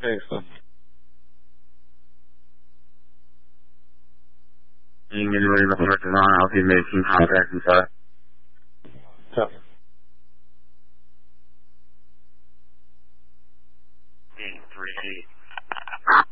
think so. Union Marine North Carolina, I'll be making contact inside. Tough. 838.